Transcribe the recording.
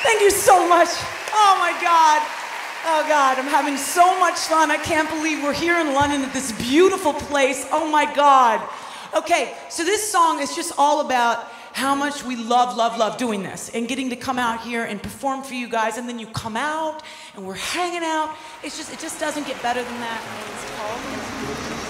Thank you so much. Oh my God. Oh God, I'm having so much fun. I can't believe we're here in London at this beautiful place. Oh my God. Okay, so this song is just all about how much we love doing this and getting to come out here and perform for you guys, and then you come out and we're hanging out. It just doesn't get better than that. It's called